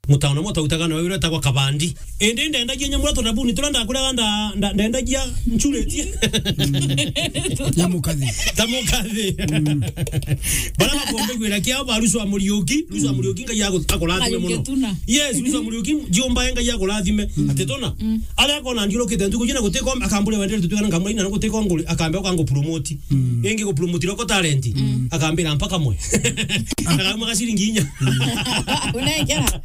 mutaona moto utagana wewe takwa kabandi ende ndenda ginya murato nabuni turanda kura ndenda gia nchureti tamukathi bara makombe gwira kia barusu amurioki nga yago akolathime muno yes rusu amurioki jiomba nga yago lathime atetona ala kona ndiro kite nduko jina guteko akambule wendele tutugana ngamura ina guteko nguli akambe kwango promote yenge go promote roko talent akambira mpaka mwe akamwe kashiringi inya unaikera